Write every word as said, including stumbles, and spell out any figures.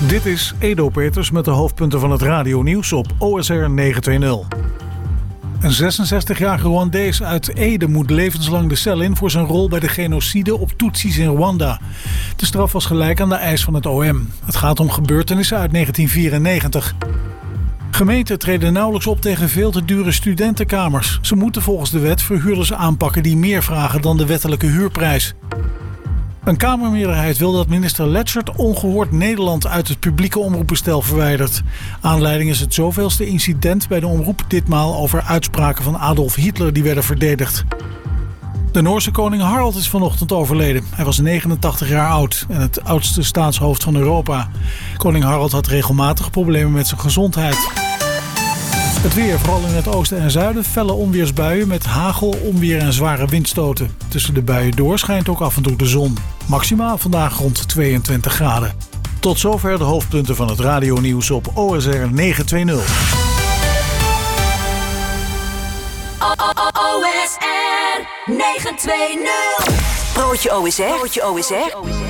Dit is Edo Peters met de hoofdpunten van het radionieuws op O S R negenhonderdtwintig. Een zesenzestigjarige Rwandees uit Ede moet levenslang de cel in voor zijn rol bij de genocide op Tutsis in Rwanda. De straf was gelijk aan de eis van het O M. Het gaat om gebeurtenissen uit negentien vierennegentig. Gemeenten treden nauwelijks op tegen veel te dure studentenkamers. Ze moeten volgens de wet verhuurders aanpakken die meer vragen dan de wettelijke huurprijs. Een Kamermeerderheid wil dat minister Letzert ongehoord Nederland uit het publieke omroepbestel verwijdert. Aanleiding is het zoveelste incident bij de omroep, ditmaal over uitspraken van Adolf Hitler die werden verdedigd. De Noorse koning Harald is vanochtend overleden. Hij was negenentachtig jaar oud en het oudste staatshoofd van Europa. Koning Harald had regelmatig problemen met zijn gezondheid. Het weer, vooral in het oosten en zuiden, felle onweersbuien met hagel, onweer en zware windstoten. Tussen de buien door schijnt ook af en toe de zon. Maximaal vandaag rond tweeëntwintig graden. Tot zover de hoofdpunten van het radionieuws op O S R negenhonderdtwintig. O S R negenhonderdtwintig. Broodje O S R. Broodje O S R.